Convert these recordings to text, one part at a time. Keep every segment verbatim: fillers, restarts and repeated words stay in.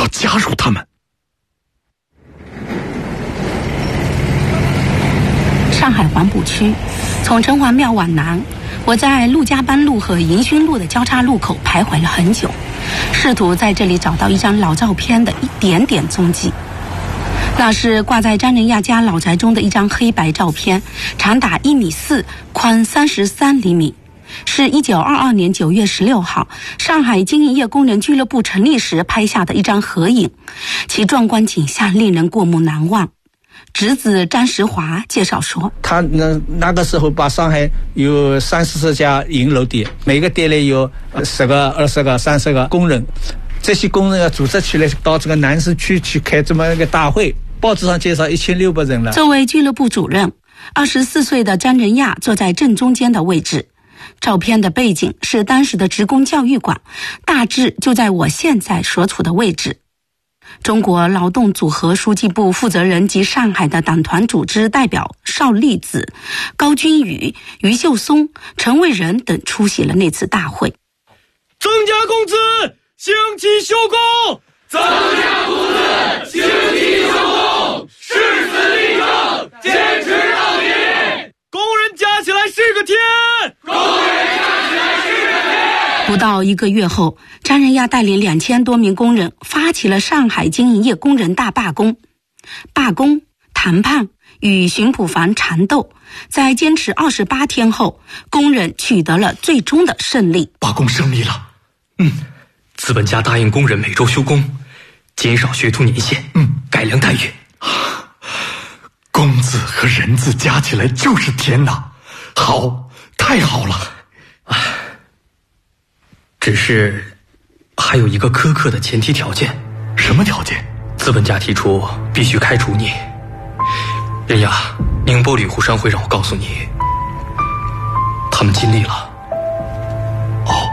要加入他们。 上海黄浦区，从城隍庙往南，我在陆家班路和迎勋路的交叉路口徘徊了很久，试图在这里找到一张老照片的一点点踪迹。那是挂在张仁亚家老宅中的一张黑白照片，长达一米四，宽三十三厘米，是一九二二年九月十六号上海经营业工人俱乐部成立时拍下的一张合影，其壮观景象令人过目难忘。侄子张石华介绍说， 他那那个时候把上海有三四十家银楼店，每个店里有十个、二十个、三十个工人，这些工人要组织起来到这个南市区去开这么一个大会，报纸上介绍一千六百人了。 作为俱乐部主任，二十四岁的张仁亚坐在正中间的位置。照片的背景是当时的职工教育馆，大致就在我现在所处的位置。中国劳动组合书记部负责人及上海的党团组织代表邵力子、高君宇、于秀松、陈卫仁等出席了那次大会。 增加工资，兴起休工！增加工资，兴起休工！誓死立正，坚持到底！工人加起来是个天！工人加起来是个天！ 不到一个月后，张仁亚带领两千多名工人发起了上海经营业工人大罢工。罢工、谈判与巡捕房缠斗，在坚持二十八天后，工人取得了最终的胜利。 罢工胜利了。嗯，资本家答应工人每周休工，减少学徒年限，嗯，改良待遇。工资和人资加起来就是天哪，好，太好了。唉，只是还有一个苛刻的前提条件。什么条件？资本家提出必须开除你。仁亚，宁波旅沪商会让我告诉你，他们尽力了。 哦，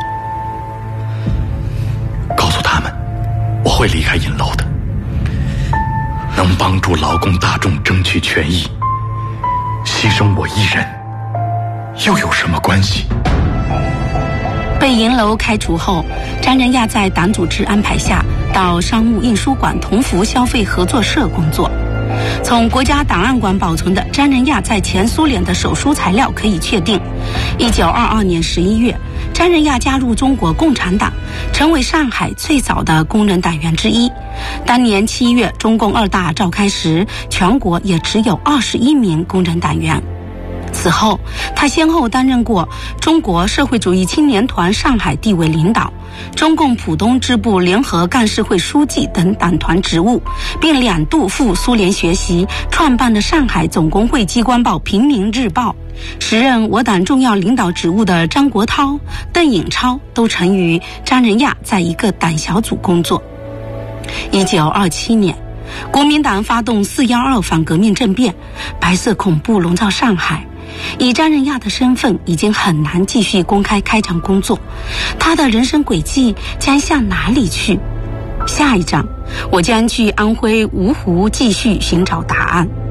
告诉他们，我会离开银楼的。能帮助劳工大众争取权益，牺牲我一人，又有什么关系？ 被银楼开除后，张仁亚在党组织安排下到商务印书馆同福消费合作社工作。从国家档案馆保存的张仁亚在前苏联的手书材料可以确定，一九二二年十一月，张仁亚加入中国共产党，成为上海最早的工人党员之一。当年七月中共二大召开时，全国也只有二十一名工人党员。此后，他先后担任过中国社会主义青年团上海地委领导、中共浦东支部联合干事会书记等党团职务，并两度赴苏联学习，创办了上海总工会机关报《平民日报》。时任我党重要领导职务的张国焘、邓颖超都曾与张仁亚在一个党小组工作。一九二七年，国民党发动四一二反革命政变，白色恐怖笼罩上海。以张仁亚的身份，已经很难继续公开开展工作，他的人生轨迹将向哪里去？下一章，我将去安徽芜湖继续寻找答案。